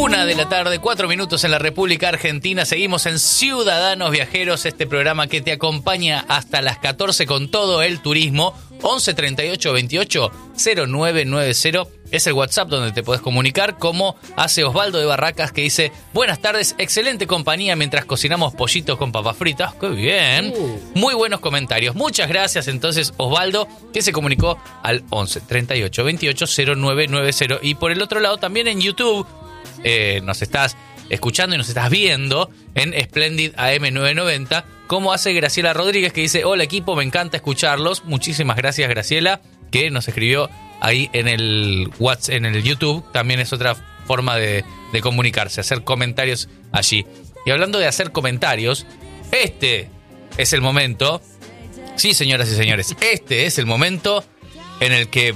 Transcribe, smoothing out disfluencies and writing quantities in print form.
1:00 PM, 4 minutos en la República Argentina. Seguimos en Ciudadanos Viajeros, este programa que te acompaña hasta las 14 con todo el turismo. 11 38 28 0990 es el WhatsApp donde te podés comunicar, como hace Osvaldo de Barracas, que dice: buenas tardes, excelente compañía mientras cocinamos pollitos con papas fritas. ¡Qué bien! Muy buenos comentarios. Muchas gracias entonces, Osvaldo, que se comunicó al 11 38 28 0990. Y por el otro lado, también en YouTube, nos estás escuchando y nos estás viendo en Splendid AM990, como hace Graciela Rodríguez, que dice: hola equipo, me encanta escucharlos. Muchísimas gracias, Graciela, que nos escribió ahí en el WhatsApp, en el YouTube. También es otra forma de comunicarse, hacer comentarios allí. Y hablando de hacer comentarios, este es el momento, sí señoras y señores, este es el momento en el que